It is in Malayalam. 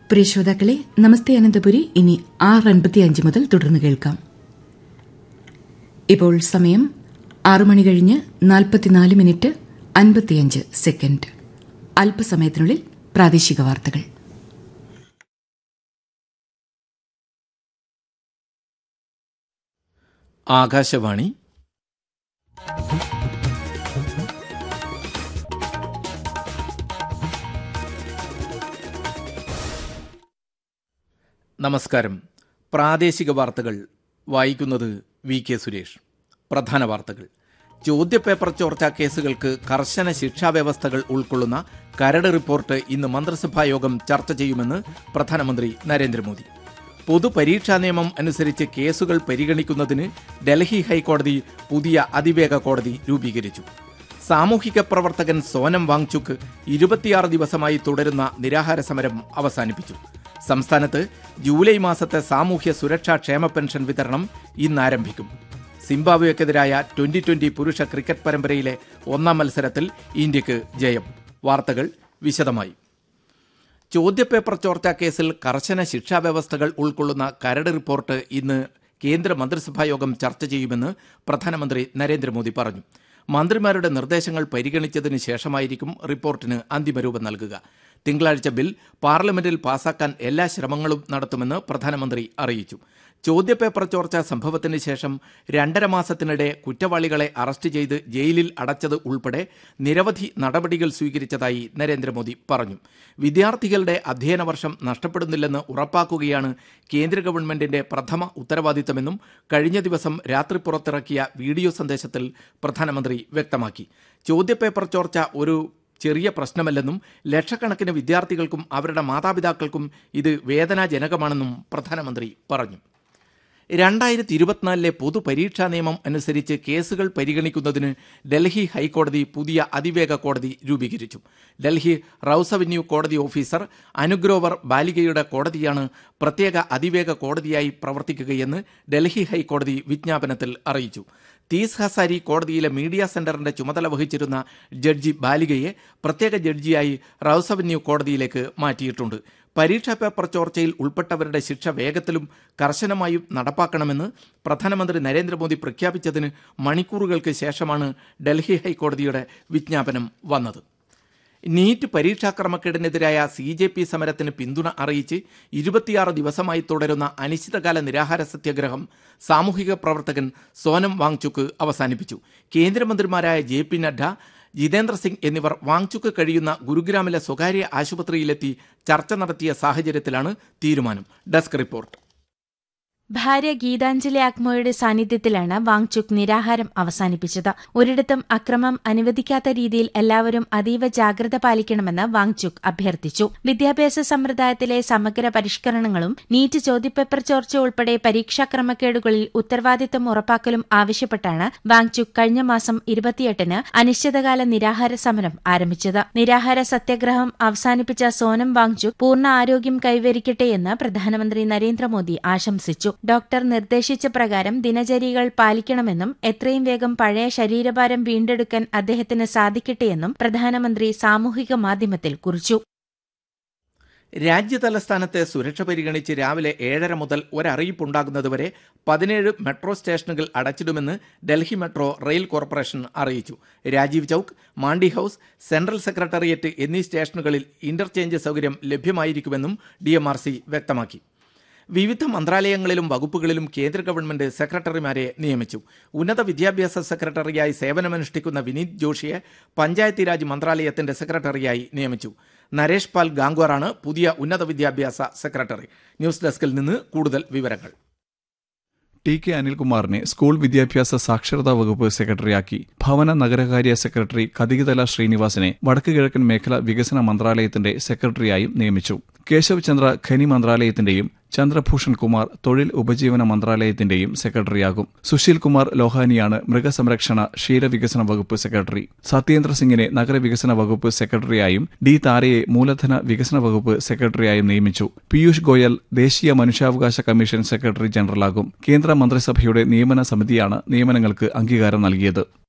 പ്രിയ ശ്രോതാക്കളെ, നമസ്തേ അനന്തപുരി ഇനി 6:55 മുതൽ തുടർന്ന് കേൾക്കാം. ഇപ്പോൾ സമയം 6:44:55. അല്പസമയത്തിനുള്ളിൽ പ്രാദേശിക വാർത്തകൾ. ആകാശവാണി. നമസ്കാരം. പ്രാദേശിക വാർത്തകൾ വായിക്കുന്നത് വി കെ സുരേഷ്. പ്രധാന വാർത്തകൾ. ചോദ്യപേപ്പർ ചോർച്ചാ കേസുകൾക്ക് കർശന ശിക്ഷാവ്യവസ്ഥകൾ ഉൾക്കൊള്ളുന്ന കരട് റിപ്പോർട്ട് ഇന്ന് മന്ത്രിസഭായോഗം ചർച്ച ചെയ്യുമെന്ന് പ്രധാനമന്ത്രി നരേന്ദ്രമോദി. പൊതുപരീക്ഷാ നിയമം അനുസരിച്ച് കേസുകൾ പരിഗണിക്കുന്നതിന് ഡൽഹി ഹൈക്കോടതി പുതിയ അതിവേഗ കോടതി രൂപീകരിച്ചു. സാമൂഹിക പ്രവർത്തകൻ സോനം വാങ്ചുക്ക് 26 ദിവസമായി തുടരുന്ന നിരാഹാര സമരം അവസാനിപ്പിച്ചു. സംസ്ഥാനത്ത് ജൂലൈ മാസത്തെ സാമൂഹ്യ സുരക്ഷാ ക്ഷേമ പെൻഷൻ വിതരണം ഇന്ന് ആരംഭിക്കും. സിംബാബ്വേക്കെതിരായ 2020 പുരുഷ ക്രിക്കറ്റ് പരമ്പരയിലെ 1-ാം മത്സരത്തിൽ ഇന്ത്യക്ക് ജയം. വാർത്തകൾ വിശദമായി. ചോദ്യപേപ്പർ ചോർച്ചാ കേസിൽ കർശന ശിക്ഷാവ്യവസ്ഥകൾ ഉൾക്കൊള്ളുന്ന കരട് റിപ്പോർട്ട് ഇന്ന് കേന്ദ്ര മന്ത്രിസഭായോഗം ചർച്ച ചെയ്യുമെന്ന് പ്രധാനമന്ത്രി നരേന്ദ്രമോദി പറഞ്ഞു. മന്ത്രിമാരുടെ നിർദ്ദേശങ്ങൾ പരിഗണിച്ചതിന് ശേഷമായിരിക്കും റിപ്പോർട്ടിന് അന്തിമരൂപം നൽകുക. തിങ്കളാഴ്ച ബിൽ പാർലമെന്റിൽ പാസാക്കാൻ എല്ലാ ശ്രമങ്ങളും നടത്തുമെന്ന് പ്രധാനമന്ത്രി അറിയിച്ചു. ചോദ്യപേപ്പർ ചോർച്ചാ സംഭവത്തിന് ശേഷം 2.5 മാസത്തിനിടെ കുറ്റവാളികളെ അറസ്റ്റ് ചെയ്ത് ജയിലിൽ അടച്ചത് ഉൾപ്പെടെ നിരവധി നടപടികൾ സ്വീകരിച്ചതായി നരേന്ദ്രമോദി പറഞ്ഞു. വിദ്യാർത്ഥികളുടെ അധ്യയന വർഷം നഷ്ടപ്പെടുന്നില്ലെന്ന് ഉറപ്പാക്കുകയാണ് കേന്ദ്ര ഗവൺമെന്റിന്റെ പ്രഥമ ഉത്തരവാദിത്തമെന്നും കഴിഞ്ഞ ദിവസം രാത്രി പുറത്തിറക്കിയ വീഡിയോ സന്ദേശത്തിൽ പ്രധാനമന്ത്രി വ്യക്തമാക്കി. ചോദ്യപേപ്പർ ചോർച്ച ഒരു ചെറിയ പ്രശ്നമല്ലെന്നും ലക്ഷക്കണക്കിന് വിദ്യാർത്ഥികൾക്കും അവരുടെ മാതാപിതാക്കൾക്കും ഇത് വേദനാജനകമാണെന്നും പ്രധാനമന്ത്രി പറഞ്ഞു. 2024 പൊതുപരീക്ഷാ നിയമം അനുസരിച്ച് കേസുകൾ പരിഗണിക്കുന്നതിന് ഡൽഹി ഹൈക്കോടതി പുതിയ അതിവേഗ കോടതി രൂപീകരിച്ചു. ഡൽഹി റൌസ് അവന്യൂ കോടതി ഓഫീസർ അനുഗ്രോവർ ബാലികയുടെ കോടതിയാണ് പ്രത്യേക അതിവേഗ കോടതിയായി പ്രവർത്തിക്കുകയെന്ന് ഡൽഹി ഹൈക്കോടതി വിജ്ഞാപനത്തിൽ അറിയിച്ചു. തീസ് ഹസാരി കോടതിയിലെ മീഡിയ സെന്ററിന്റെ ചുമതല വഹിച്ചിരുന്ന ജഡ്ജി ബാലികയെ പ്രത്യേക ജഡ്ജിയായി റൌസ് അവന്യൂ കോടതിയിലേക്ക് മാറ്റിയിട്ടുണ്ട്. പരീക്ഷാ പേപ്പർ ചോർച്ചയിൽ ഉൾപ്പെട്ടവരുടെ ശിക്ഷ വേഗത്തിലും കർശനമായും നടപ്പാക്കണമെന്ന് പ്രധാനമന്ത്രി നരേന്ദ്രമോദി പ്രഖ്യാപിച്ചതിന് മണിക്കൂറുകൾക്ക് ശേഷമാണ് ഡൽഹി ഹൈക്കോടതിയുടെ വിജ്ഞാപനം വന്നത്. നീറ്റ് പരീക്ഷാക്രമക്കേടിനെതിരായ CJP സമരത്തിന് പിന്തുണ അറിയിച്ച് 26 ദിവസമായി തുടരുന്ന അനിശ്ചിതകാല നിരാഹാര സത്യാഗ്രഹം സാമൂഹിക പ്രവർത്തകൻ സോനം വാങ്ചുക്ക് അവസാനിപ്പിച്ചു. കേന്ദ്രമന്ത്രിമാരായ JP നഡ്ഡ, ജിതേന്ദ്ര സിംഗ് എന്നിവർ വാങ്ചുക്ക് കഴിയുന്ന ഗുരുഗ്രാമിലെ സ്വകാര്യ ആശുപത്രിയിലെത്തി ചർച്ച നടത്തിയ സാഹചര്യത്തിലാണ് തീരുമാനം. Desk report. ഭാര്യ ഗീതാഞ്ജലി ആക്മോയുടെ സാന്നിധ്യത്തിലാണ് വാങ്ചുക് നിരാഹാരം അവസാനിപ്പിച്ചത്. ഒരിടത്തും അക്രമം അനുവദിക്കാത്ത രീതിയിൽ എല്ലാവരും അതീവ ജാഗ്രത പാലിക്കണമെന്ന് വാങ്ചുക് അഭ്യർത്ഥിച്ചു. വിദ്യാഭ്യാസ സമ്പ്രദായത്തിലെ സമഗ്ര പരിഷ്കരണങ്ങളും നീറ്റ് ചോദ്യപേപ്പർ ചോർച്ച ഉൾപ്പെടെ പരീക്ഷാ ക്രമക്കേടുകളിൽ ഉത്തരവാദിത്തം ഉറപ്പാക്കലും ആവശ്യപ്പെട്ടാണ് വാങ്ചുക് കഴിഞ്ഞ മാസം 28-ന് അനിശ്ചിതകാല നിരാഹാര സമരം ആരംഭിച്ചത്. നിരാഹാര സത്യാഗ്രഹം അവസാനിപ്പിച്ച സോനം വാങ്ചുക് പൂർണ്ണ ആരോഗ്യം കൈവരിക്കട്ടെയെന്ന് പ്രധാനമന്ത്രി നരേന്ദ്രമോദി ആശംസിച്ചു. ഡോക്ടർ നിർദ്ദേശിച്ച പ്രകാരം ദിനചര്യകൾ പാലിക്കണമെന്നും എത്രയും വേഗം പഴയ ശരീരഭാരം വീണ്ടെടുക്കാൻ അദ്ദേഹത്തിന് സാധിക്കട്ടെയെന്നും പ്രധാനമന്ത്രി സാമൂഹിക മാധ്യമത്തിൽ കുറിച്ചു. രാജ്യതലസ്ഥാനത്തെ സുരക്ഷ പരിഗണിച്ച് രാവിലെ 7:30 മുതൽ ഒരറിയിപ്പുണ്ടാകുന്നതുവരെ 17 മെട്രോ സ്റ്റേഷനുകൾ അടച്ചിടുമെന്ന് ഡൽഹി മെട്രോ റെയിൽ കോർപ്പറേഷൻ അറിയിച്ചു. Rajeev chowk, Mandi house, central secretariat എന്നീ സ്റ്റേഷനുകളിൽ ഇന്റർചേഞ്ച് സൗകര്യം ലഭ്യമായിരിക്കുമെന്നും DMRC വ്യക്തമാക്കി. വിവിധ മന്ത്രാലയങ്ങളിലും വകുപ്പുകളിലും കേന്ദ്ര ഗവൺമെന്റ് സെക്രട്ടറിമാരെ നിയമിച്ചു. ഉന്നത വിദ്യാഭ്യാസ സെക്രട്ടറിയായി സേവനമനുഷ്ഠിക്കുന്ന വിനീത് ജോഷിയെ പഞ്ചായത്തി രാജ് മന്ത്രാലയത്തിന്റെ സെക്രട്ടറിയായി നിയമിച്ചു. നരേഷ് പാൽ ഗാംഗ്വാറാണ് പുതിയ ഉന്നത വിദ്യാഭ്യാസ സെക്രട്ടറി. ന്യൂസ് ഡെസ്കിൽ നിന്ന് കൂടുതൽ വിവരങ്ങൾ. TK അനിൽകുമാറിനെ സ്കൂൾ വിദ്യാഭ്യാസ സാക്ഷരതാ വകുപ്പ് സെക്രട്ടറിയാക്കി. ഭവന നഗരകാര്യ സെക്രട്ടറി കതികതല ശ്രീനിവാസിനെ വടക്ക് കിഴക്കൻ മേഖല വികസന മന്ത്രാലയത്തിന്റെ സെക്രട്ടറിയായും നിയമിച്ചു. കേശവ് ചന്ദ്ര ഖനി മന്ത്രാലയത്തിന്റെയും ചന്ദ്രഭൂഷൺ കുമാർ തൊഴിൽ ഉപജീവന മന്ത്രാലയത്തിന്റെയും സെക്രട്ടറിയാകും. സുശീൽ കുമാർ ലോഹാനിയാണ് മൃഗസംരക്ഷണ ക്ഷീരവികസന വകുപ്പ് സെക്രട്ടറി. സത്യേന്ദ്ര സിംഗിനെ നഗരവികസന വകുപ്പ് സെക്രട്ടറിയായും താരയെ മൂലധന വികസന വകുപ്പ് സെക്രട്ടറിയായും നിയമിച്ചു. പീയൂഷ് ഗോയൽ ദേശീയ മനുഷ്യാവകാശ കമ്മീഷൻ സെക്രട്ടറി ജനറലാകും. കേന്ദ്ര മന്ത്രിസഭയുടെ നിയമന സമിതിയാണ് നിയമനങ്ങൾക്ക് അംഗീകാരം നൽകിയത്.